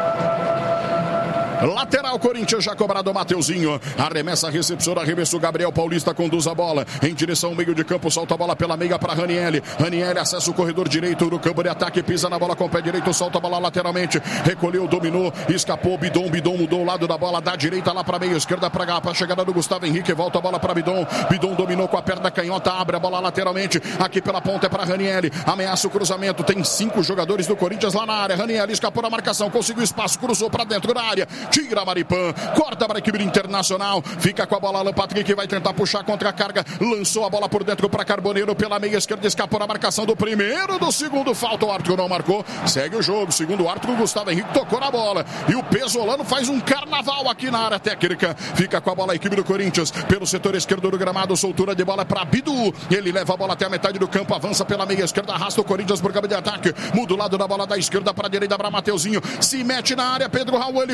Lateral Corinthians, já cobrado o Mateuzinho. Arremessa, recepciona, arremessou Gabriel Paulista, conduz a bola em direção ao meio de campo, solta a bola pela meia para Ranielli. Ranielli acessa o corredor direito do campo de ataque, pisa na bola com o pé direito, solta a bola lateralmente, recolheu, dominou, escapou, Bidon, Bidon mudou o lado da bola, da direita lá para meia esquerda, para a chegada do Gustavo Henrique, volta a bola para Bidon, Bidon dominou com a perna canhota, abre a bola lateralmente, aqui pela ponta é para Ranielli, ameaça o cruzamento, tem cinco jogadores do Corinthians lá na área, Ranielli escapou da marcação, conseguiu espaço, cruzou para dentro da área, tira Maripã, corta para a equipe Internacional, fica com a bola Alan Patrick, vai tentar puxar contra a carga, lançou a bola por dentro para Carboneiro, pela meia esquerda, escapou na marcação do primeiro, do segundo, falta, o árbitro não marcou, segue o jogo, segundo o árbitro, Gustavo Henrique tocou na bola, e o Pesolano faz um carnaval aqui na área técnica, fica com a bola a equipe do Corinthians, pelo setor esquerdo do gramado, soltura de bola para Bidu, ele leva a bola até a metade do campo, avança pela meia esquerda, arrasta o Corinthians por campo de ataque, muda o lado da bola da esquerda para a direita para Mateuzinho, se mete na área, Pedro Raul, ele cruzou para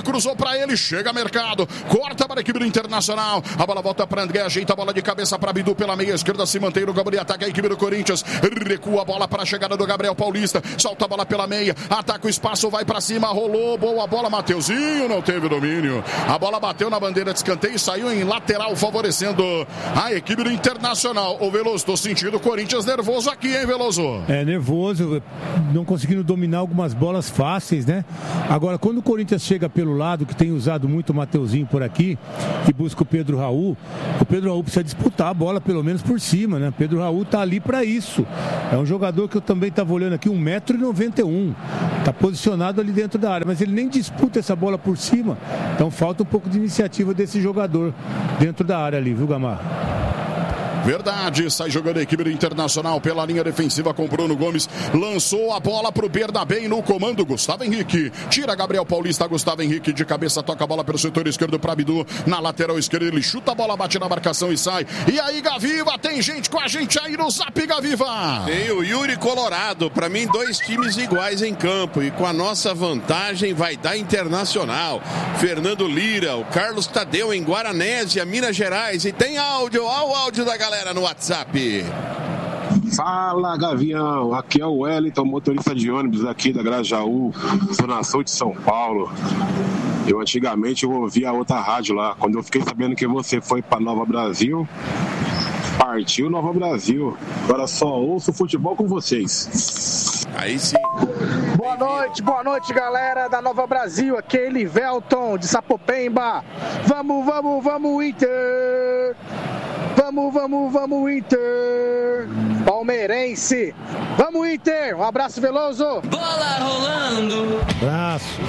pra ele, chega mercado, corta para a equipe do Internacional, a bola volta para André, ajeita a bola de cabeça para Bidu pela meia esquerda, se mantém no campo de ataque a equipe do Corinthians, recua a bola para a chegada do Gabriel Paulista, solta a bola pela meia, ataca o espaço, vai para cima, rolou, boa bola, Mateuzinho, não teve domínio, a bola bateu na bandeira de escanteio e saiu em lateral, favorecendo a equipe do Internacional. Ô Veloso, tô sentindo o Corinthians nervoso aqui, hein, Veloso? É, nervoso, não conseguindo dominar algumas bolas fáceis, né? Agora, quando o Corinthians chega pelo lado, que tem usado muito o Mateuzinho por aqui, e busca o Pedro Raul, o Pedro Raul precisa disputar a bola pelo menos por cima, né? Pedro Raul tá ali para isso. É um jogador que eu também estava olhando aqui, um metro e noventa e um. Tá posicionado ali dentro da área, mas ele nem disputa essa bola por cima. Então falta um pouco de iniciativa desse jogador dentro da área ali, viu, Gamarra? Verdade, sai jogando a equipe do Internacional pela linha defensiva com Bruno Gomes, lançou a bola pro Bernabé no comando, Gustavo Henrique, tira Gabriel Paulista, Gustavo Henrique de cabeça, toca a bola pelo setor esquerdo para Bidu, na lateral esquerda ele chuta a bola, bate na marcação e sai, e aí Gaviva, tem gente com a gente aí no Zap, Gaviva! Tem o Yuri Colorado, para mim dois times iguais em campo, e com a nossa vantagem vai dar Internacional, Fernando Lira, o Carlos Tadeu em Guaranésia, Minas Gerais, e tem áudio, olha o áudio da galera no WhatsApp. Fala, Gavião, aqui é o Wellington, motorista de ônibus aqui da Grajaú, Zona Sul de São Paulo. Eu antigamente eu ouvia a outra rádio lá, quando eu fiquei sabendo que você foi para Nova Brasil, partiu Nova Brasil, agora só ouço futebol com vocês. Aí sim. Boa noite, boa noite, galera da Nova Brasil, aqui é Elivelton de Sapopemba. Vamos, vamos, vamos, Inter! Vamos, vamos, vamos, Inter! Palmeirense! Vamos, Inter! Um abraço, Veloso! Bola rolando! Abraço!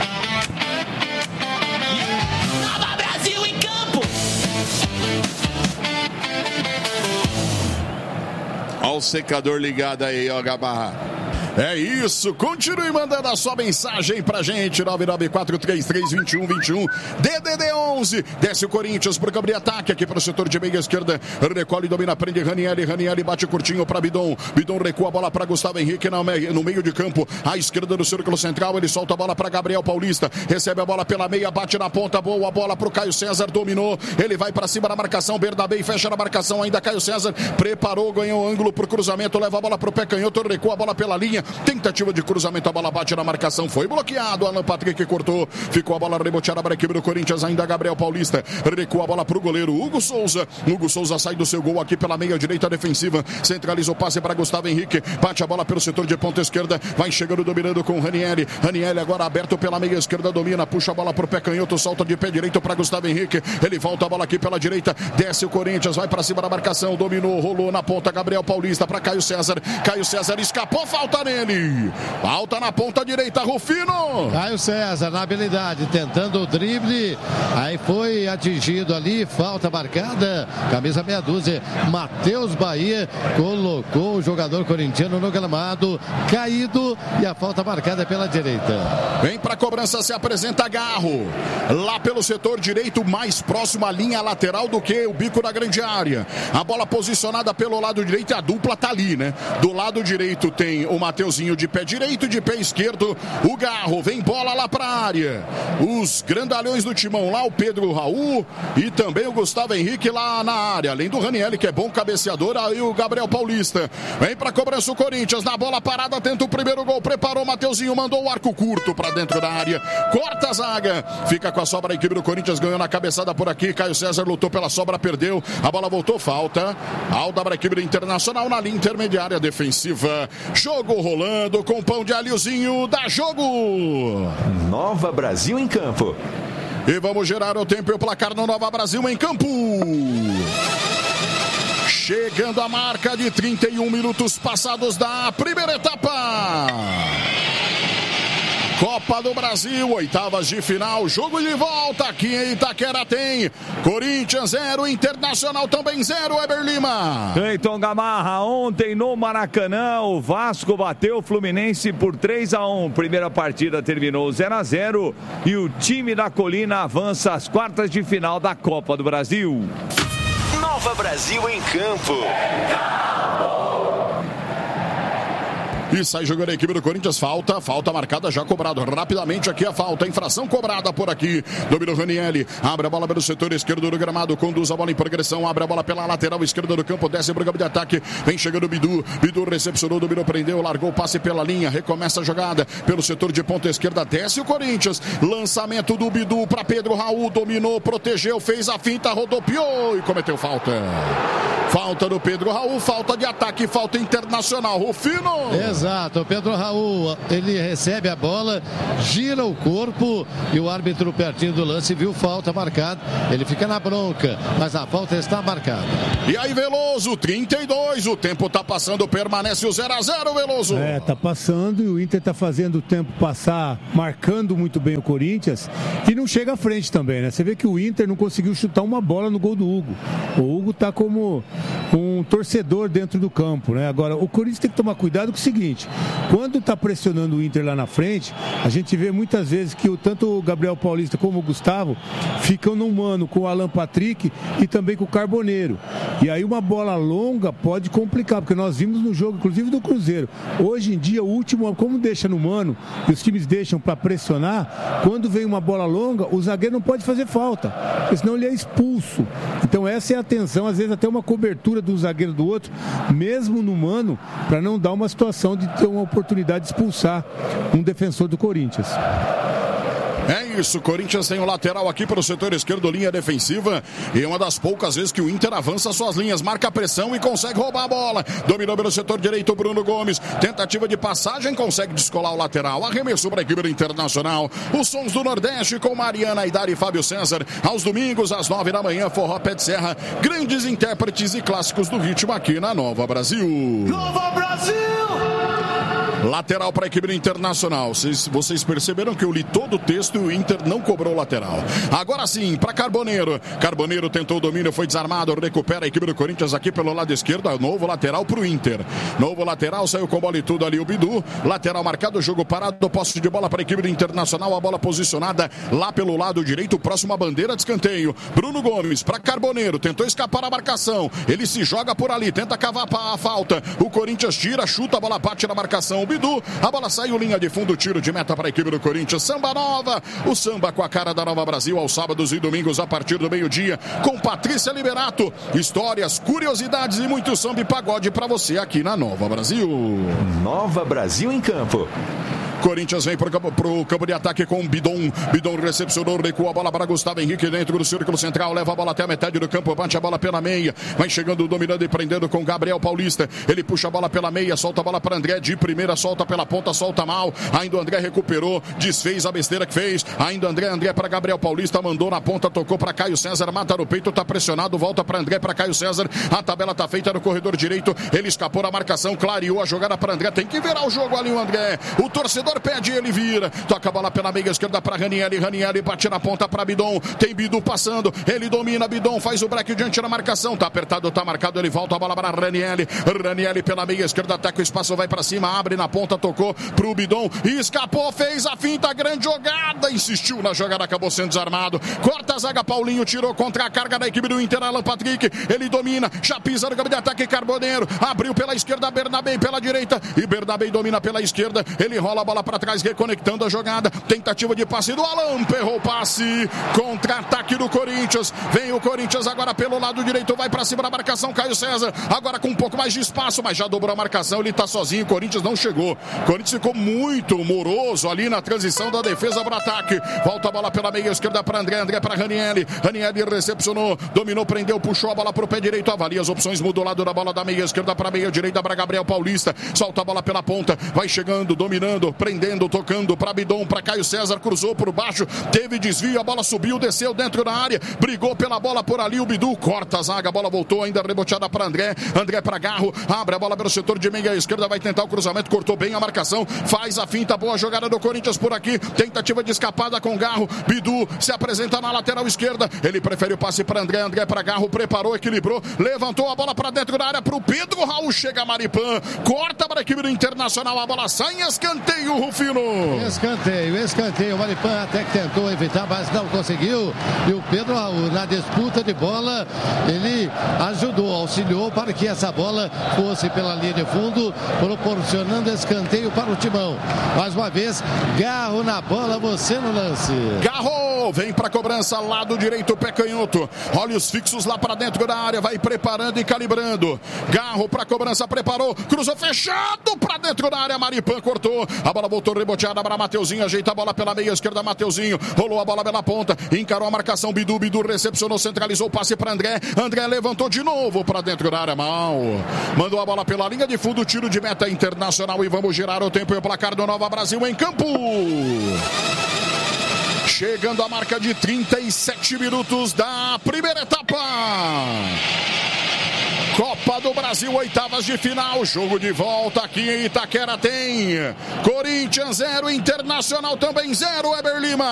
Nova Brasil em campo! Olha o secador ligado aí, ó, Gabarra. É isso, continue mandando a sua mensagem pra gente, nove nove quatro três três dois um dois um, D D D onze, desce o Corinthians pro campo de ataque, aqui pro setor de meia esquerda, recolhe, domina, prende Ranieri, Ranieri bate curtinho pra Bidon, Bidon recua a bola pra Gustavo Henrique no meio, no meio de campo, à esquerda do círculo central, ele solta a bola pra Gabriel Paulista, recebe a bola pela meia, bate na ponta, boa bola pro Caio César, dominou, ele vai pra cima da marcação, Bernabé e fecha na marcação ainda, Caio César, preparou, ganhou ângulo pro cruzamento, leva a bola pro pé canhoto, recua a bola pela linha, tentativa de cruzamento, a bola bate na marcação, foi bloqueado, Alan Patrick cortou, ficou a bola reboteada para a equipe do Corinthians, ainda Gabriel Paulista, recua a bola para o goleiro Hugo Souza, Hugo Souza sai do seu gol aqui pela meia direita defensiva, centraliza o passe para Gustavo Henrique, bate a bola pelo setor de ponta esquerda, vai chegando dominando com Ranieri, Ranieri agora aberto pela meia esquerda, domina, puxa a bola para o pé canhoto, solta de pé direito para Gustavo Henrique, ele volta a bola aqui pela direita, desce o Corinthians, vai para cima da marcação, dominou, rolou na ponta, Gabriel Paulista para Caio César, Caio César escapou, falta nele, falta na ponta direita, Rufino. Caio César na habilidade, tentando o drible, aí foi atingido ali, falta marcada, camisa meia dúzia, Matheus Bahia colocou o jogador corintiano no gramado, caído, e a falta marcada pela direita. Vem para a cobrança, se apresenta Garro, lá pelo setor direito, mais próximo à linha lateral do que o bico da grande área, a bola posicionada pelo lado direito, e a dupla tá ali, né? Do lado direito tem o Mateuzinho de pé direito, de pé esquerdo, o Garro, vem bola lá para a área, os grandalhões do timão lá, o Pedro Raul e também o Gustavo Henrique lá na área, além do Ranieri, que é bom cabeceador, aí o Gabriel Paulista, vem para cobrança o Corinthians, na bola parada, tenta o primeiro gol, preparou o Mateuzinho, mandou o arco curto para dentro da área, corta a zaga, fica com a sobra a equipe do Corinthians, ganhou na cabeçada por aqui, Caio César lutou pela sobra, perdeu, a bola voltou, falta, alta para a equipe do Internacional na linha intermediária defensiva, jogo rolando com pão de alhozinho, dá jogo! Nova Brasil em campo. E vamos gerar o tempo e o placar no Nova Brasil em campo. Chegando a marca de trinta e um minutos passados da primeira etapa. Copa do Brasil, oitavas de final, jogo de volta aqui em Itaquera tem Corinthians zero, Internacional também zero, Eber Lima. Cleiton Gamarra, ontem no Maracanã, o Vasco bateu o Fluminense por três a um. Primeira partida terminou zero a zero e o time da Colina avança às quartas de final da Copa do Brasil. Nova Brasil em campo. E sai jogando a equipe do Corinthians. Falta, falta marcada, já cobrado rapidamente aqui a falta. Infração cobrada por aqui. Domina o Ranieri. Abre a bola pelo setor esquerdo do gramado. Conduz a bola em progressão. Abre a bola pela lateral esquerda do campo. Desce para o campo de ataque. Vem chegando o Bidu. Bidu recepcionou, dominou, prendeu, largou o passe pela linha. Recomeça a jogada pelo setor de ponta esquerda. Desce o Corinthians. Lançamento do Bidu para Pedro Raul. Dominou, protegeu, fez a finta, rodopiou e cometeu falta. Falta do Pedro Raul. Falta de ataque, falta internacional. Rufino. Exato. O Pedro Raul, ele recebe a bola, gira o corpo e o árbitro pertinho do lance viu falta marcada. Ele fica na bronca, mas a falta está marcada. E aí, Veloso, trinta e dois. O tempo está passando, permanece o zero a zero, Veloso. É, tá passando e o Inter tá fazendo o tempo passar, marcando muito bem o Corinthians e não chega à frente também, né? Você vê que o Inter não conseguiu chutar uma bola no gol do Hugo. O Hugo tá como um torcedor dentro do campo, né? Agora, o Corinthians tem que tomar cuidado com o seguinte: quando tá pressionando o Inter lá na frente, a gente vê muitas vezes que o, tanto o Gabriel Paulista como o Gustavo ficam no mano com o Alan Patrick e também com o Carboneiro. E aí uma bola longa pode complicar, porque nós vimos no jogo, inclusive do Cruzeiro. Hoje em dia, o último, como deixa no mano, e os times deixam para pressionar, quando vem uma bola longa, o zagueiro não pode fazer falta, porque senão ele é expulso. Então essa é a atenção, às vezes até uma cobertura do zagueiro do outro, mesmo no mano, para não dar uma situação de ter uma oportunidade de expulsar um defensor do Corinthians. É isso, Corinthians tem o lateral aqui para o setor esquerdo, linha defensiva, e uma das poucas vezes que o Inter avança suas linhas, marca a pressão e consegue roubar a bola. Dominou pelo setor direito Bruno Gomes, tentativa de passagem, consegue descolar o lateral, arremesso para a equipe do Internacional. Os sons do Nordeste com Mariana Aidar e Fábio César, aos domingos às nove da manhã, Forró Pé de Serra, grandes intérpretes e clássicos do ritmo aqui na Nova Brasil. Nova Brasil! Lateral para a equipe do Internacional. Vocês, vocês perceberam que eu li todo o texto e o Inter não cobrou lateral. Agora sim, para Carboneiro. Carboneiro tentou o domínio, foi desarmado, recupera a equipe do Corinthians aqui pelo lado esquerdo. Novo lateral para o Inter. Novo lateral, saiu com bola e tudo ali o Bidu. Lateral marcado, jogo parado, posse de bola para a equipe do Internacional. A bola posicionada lá pelo lado direito, próximo à bandeira de escanteio. Bruno Gomes para Carboneiro, tentou escapar a marcação. Ele se joga por ali, tenta cavar a falta. O Corinthians tira, chuta, a bola bate na marcação. Bidu, a bola saiu, linha de fundo, tiro de meta para a equipe do Corinthians. Samba Nova, o samba com a cara da Nova Brasil aos sábados e domingos a partir do meio-dia, com Patrícia Liberato. Histórias, curiosidades e muito samba e pagode para você aqui na Nova Brasil. Nova Brasil em campo. Corinthians vem para o campo, pro campo de ataque com Bidon. Bidon recepcionou, recua a bola para Gustavo Henrique dentro do círculo central, leva a bola até a metade do campo, bate a bola pela meia, vai chegando, dominando e prendendo com Gabriel Paulista. Ele puxa a bola pela meia, solta a bola para André, de primeira, solta pela ponta, solta mal. Ainda o André recuperou, desfez a besteira que fez. Ainda André, André para Gabriel Paulista, mandou na ponta, tocou para Caio César, mata no peito, tá pressionado, volta para André, para Caio César. A tabela tá feita no corredor direito, ele escapou da marcação, clareou a jogada para André, tem que virar o jogo ali o André. O torcedor pede, ele vira, toca a bola pela meia esquerda para Ranieri, Ranieri bate na ponta para Bidon, tem Bidu passando, ele domina, Bidon faz o break diante da marcação, tá apertado, tá marcado, ele volta a bola para Ranieri, Ranieri pela meia esquerda, ataca o espaço, vai para cima, abre na ponta, tocou pro Bidon, escapou, fez a finta, grande jogada, insistiu na jogada, acabou sendo desarmado, corta a zaga, Paulinho tirou contra a carga da equipe do Inter, Alan Patrick, ele domina, já pisa no campo de ataque, Carboneiro, abriu pela esquerda, Bernabé pela direita, e Bernabé domina pela esquerda, ele rola a bola para trás, reconectando a jogada, tentativa de passe do Alan, errou o passe, contra-ataque do Corinthians, vem o Corinthians agora pelo lado direito, vai para cima da marcação, Caio César, agora com um pouco mais de espaço, mas já dobrou a marcação, ele tá sozinho, o Corinthians não chegou, o Corinthians ficou muito moroso ali na transição da defesa para o ataque, volta a bola pela meia esquerda para André, André para Ranieri, Ranieri recepcionou, dominou, prendeu, puxou a bola pro pé direito, avalia as opções, mudou o lado da bola da meia esquerda para meia direita para Gabriel Paulista, solta a bola pela ponta, vai chegando, dominando, prendendo, tocando para Bidon, para Caio César, cruzou por baixo, teve desvio, a bola subiu, desceu dentro da área, brigou pela bola por ali, o Bidu corta a zaga, a bola voltou ainda reboteada para André, André para Garro, abre a bola pelo setor de meia esquerda, vai tentar o cruzamento, cortou bem a marcação, faz a finta, boa jogada do Corinthians por aqui, tentativa de escapada com Garro, Bidu se apresenta na lateral esquerda, ele prefere o passe para André, André para Garro, preparou, equilibrou, levantou a bola para dentro da área, para o Pedro Raul, chega Maripan, corta para a equipe do Internacional, a bola sai em escanteio, escanteio, Rufino. Escanteio, escanteio. O Maripan até que tentou evitar, mas não conseguiu. E o Pedro Raul, na disputa de bola, ele ajudou, auxiliou para que essa bola fosse pela linha de fundo, proporcionando escanteio para o Timão. Mais uma vez, Garro na bola, você no lance. Garro, vem para cobrança, lado direito, pé canhoto. Olhos fixos lá para dentro da área, vai preparando e calibrando. Garro para cobrança, preparou, cruzou fechado para dentro da área, Maripan cortou. A bola voltou reboteada para Mateuzinho, ajeita a bola pela meia esquerda, Mateuzinho rolou a bola pela ponta, encarou a marcação, Bidu, Bidu recepcionou, centralizou o passe para André. André levantou de novo para dentro da área, mal. Mandou a bola pela linha de fundo, tiro de meta Internacional e vamos girar o tempo e o placar do Nova Brasil em campo. Chegando a marca de trinta e sete minutos da primeira etapa. Copa do Brasil, oitavas de final, jogo de volta aqui em Itaquera tem Corinthians zero, Internacional também zero, Eber Lima.